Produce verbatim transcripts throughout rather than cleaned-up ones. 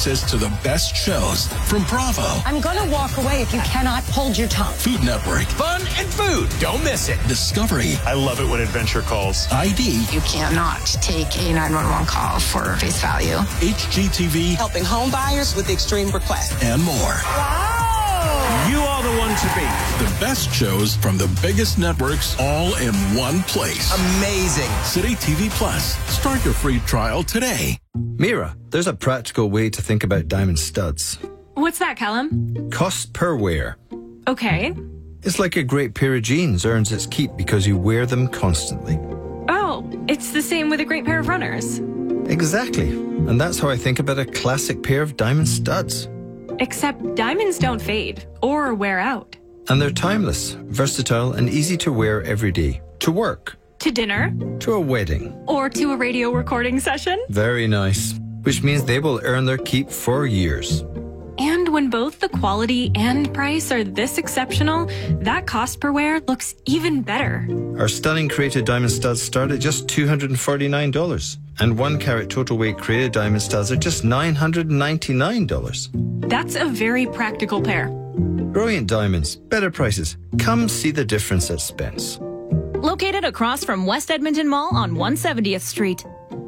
access to the best shows from Bravo. I'm going to walk away if you cannot hold your tongue. Food Network. Fun and food. Don't miss it. Discovery. I love it when adventure calls. I D. You cannot take a nine one one call for face value. H G T V. Helping home buyers with extreme requests. And more. Wow. You are the one to beat. The best shows from the biggest networks all in one place. Amazing. City T V Plus. Start your free trial today. Mira, there's a practical way to think about diamond studs. What's that, Callum? Cost per wear. Okay. It's like a great pair of jeans earns its keep because you wear them constantly. Oh, it's the same with a great pair of runners. Exactly. And that's how I think about a classic pair of diamond studs. Except diamonds don't fade or wear out. And they're timeless, versatile, and easy to wear every day. To work. To dinner. To a wedding. Or to a radio recording session. Very nice. Which means they will earn their keep for years. And when both the quality and price are this exceptional, that cost per wear looks even better. Our stunning created diamond studs start at just two hundred forty-nine dollars. And one carat total weight created diamond studs are just nine hundred ninety-nine dollars. That's a very practical pair. Brilliant diamonds, better prices. Come see the difference at Spence. Located across from West Edmonton Mall on one seventieth Street.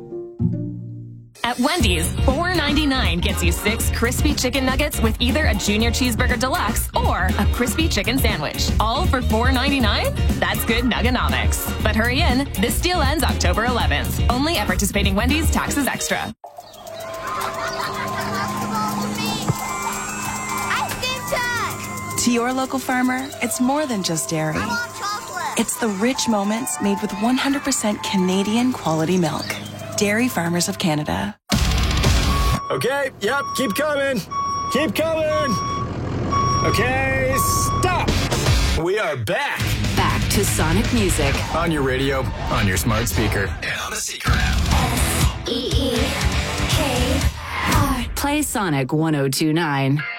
At Wendy's, four ninety-nine gets you six crispy chicken nuggets with either a Junior Cheeseburger Deluxe or a crispy chicken sandwich. All for four ninety-nine? That's good nuggonomics. But hurry in, this deal ends October eleventh. Only at participating Wendy's, taxes extra. To your local farmer, it's more than just dairy. I want chocolate. It's the rich moments made with one hundred percent Canadian quality milk. Dairy Farmers of Canada. Okay, yep, keep coming. Keep coming. Okay, stop. We are back. Back to Sonic Music. On your radio, on your smart speaker, and on the Seeker app. S E E K R. Play Sonic one oh two nine.